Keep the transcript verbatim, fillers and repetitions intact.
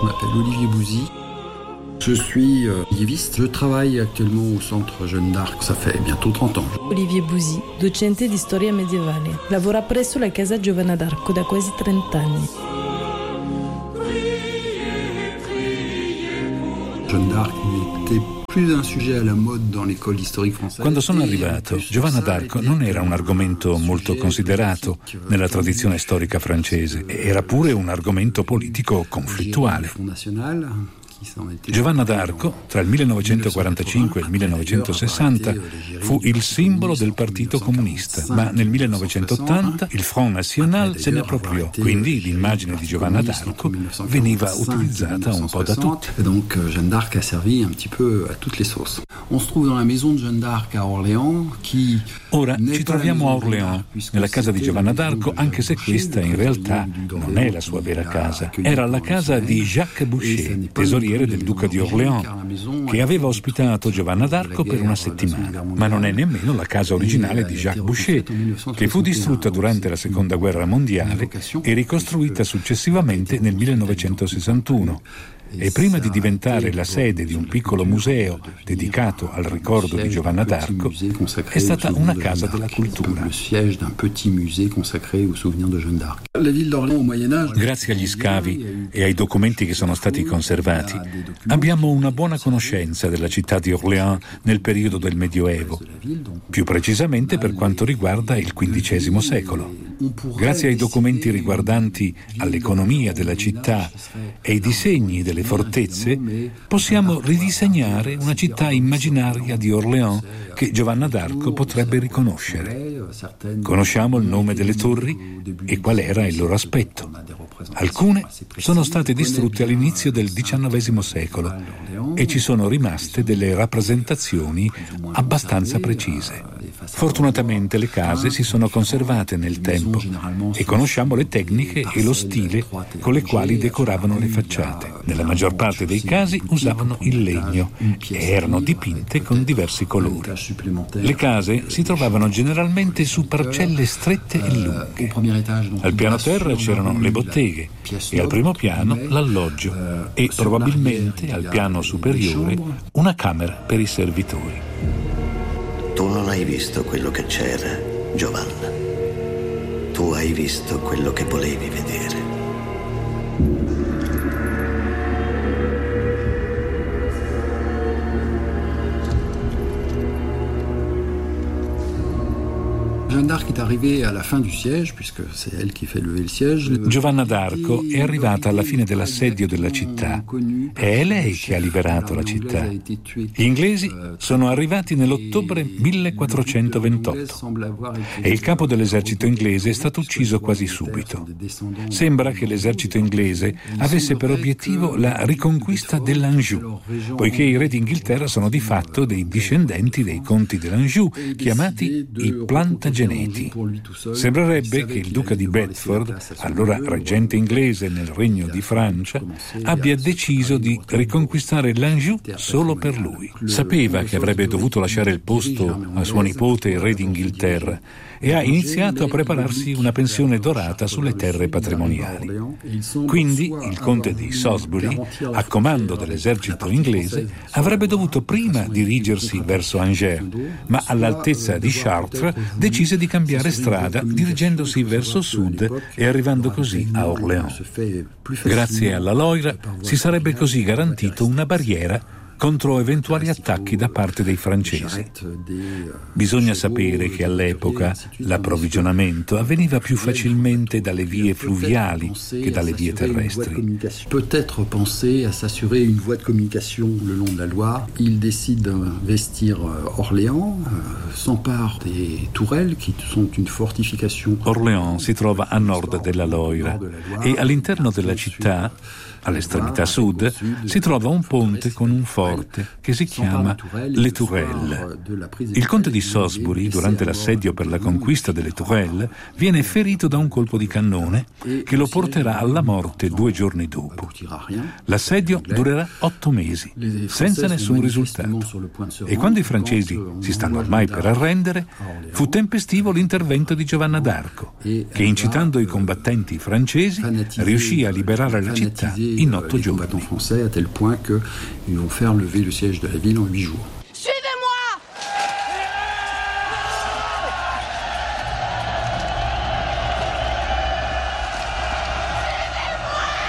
Je m'appelle Olivier Bouzy. Je suis liviste. Je travaille actuellement au centre Jeanne d'Arc, ça fait bientôt trenta ans. Olivier Bouzy, docente di storia medievale, lavora presso la casa Giovanna d'Arco da quasi trenta anni. Jeanne d'Arc n'était plus un sujet alla mode dans l'école historique française. Quando sono arrivato, Giovanna d'Arco non era un argomento molto considerato nella tradizione storica francese, era pure un argomento politico conflittuale. Giovanna d'Arco, tra il millenovecentoquarantacinque e il millenovecentosessanta, fu il simbolo del Partito Comunista, ma nel millenovecentottanta il Front National se ne appropriò, quindi l'immagine di Giovanna d'Arco veniva utilizzata un po' da tutti. Donc Jeanne d'Arc a servi un petit peu à toutes les sauces. On se trouve dans la maison de Jeanne d'Arc à Orléans, qui Ora ci troviamo a Orléans, nella casa di Giovanna d'Arco, anche se questa in realtà non è la sua vera casa. Era la casa di Jacques Boucher, tesoriere del duca di Orléans, che aveva ospitato Giovanna d'Arco per una settimana, ma non è nemmeno la casa originale di Jacques Boucher, che fu distrutta durante la Seconda Guerra Mondiale e ricostruita successivamente nel millenovecentosessantuno. E prima di diventare la sede di un piccolo museo dedicato al ricordo di Giovanna d'Arco, è stata una casa della cultura. Grazie agli scavi e ai documenti che sono stati conservati, abbiamo una buona conoscenza della città di Orléans nel periodo del Medioevo, più precisamente per quanto riguarda il quindicesimo secolo. Grazie ai documenti riguardanti all'economia della città e ai disegni delle fortezze, possiamo ridisegnare una città immaginaria di Orléans che Giovanna d'Arco potrebbe riconoscere. Conosciamo il nome delle torri e qual era il loro aspetto. Alcune sono state distrutte all'inizio del diciannovesimo secolo e ci sono rimaste delle rappresentazioni abbastanza precise. Fortunatamente le case si sono conservate nel tempo e conosciamo le tecniche e lo stile con le quali decoravano le facciate. Nella maggior parte dei casi usavano il legno e erano dipinte con diversi colori. Le case si trovavano generalmente su parcelle strette e lunghe. Al piano terra c'erano le botteghe e al primo piano l'alloggio e probabilmente al piano superiore una camera per i servitori. Tu non hai visto quello che c'era, Giovanna. Tu hai visto quello che volevi vedere. Jeanne d'Arc est arrivée à la fin du siège, puisque c'est elle qui fait lever le siège. Giovanna d'Arco è arrivata alla fine dell'assedio della città. È lei che ha liberato la città. Gli inglesi sono arrivati nell'ottobre millequattrocentoventotto e il capo dell'esercito inglese è stato ucciso quasi subito. Sembra che l'esercito inglese avesse per obiettivo la riconquista dell'Anjou, poiché i re d'Inghilterra sono di fatto dei discendenti dei conti dell'Anjou, chiamati i Plantageneti. Sembrerebbe che il duca di Bedford, allora reggente inglese nel regno di Francia, abbia deciso di riconquistare l'Anjou solo per lui. Sapeva che avrebbe dovuto lasciare il posto a suo nipote, il re d'Inghilterra, e ha iniziato a prepararsi una pensione dorata sulle terre patrimoniali. Quindi il conte di Salisbury, a comando dell'esercito inglese, avrebbe dovuto prima dirigersi verso Angers, ma all'altezza di Chartres decise di cambiare strada dirigendosi verso sud e arrivando così a Orléans. Grazie alla Loira si sarebbe così garantito una barriera contro eventuali attacchi da parte dei francesi. Bisogna sapere che all'epoca l'approvvigionamento avveniva più facilmente dalle vie fluviali che dalle vie terrestri. Peut-être penser à s'assurer une voie de communication le long de la Loire. Il décide d'investir Orléans, s'empare des tourelles qui sont une fortification. Orléans si trova a nord della Loira e all'interno della città, all'estremità sud, si trova un ponte con un forte forte che si chiama Les Tourelles. Il conte di Salisbury, durante l'assedio per la conquista delle Tourelles, viene ferito da un colpo di cannone che lo porterà alla morte due giorni dopo. L'assedio durerà otto mesi, senza nessun risultato. E quando i francesi si stanno ormai per arrendere, fu tempestivo l'intervento di Giovanna d'Arco, che incitando i combattenti francesi riuscì a liberare la città in otto giorni. À tel point qu'ils vont faire lever le siège de la ville en huit jours.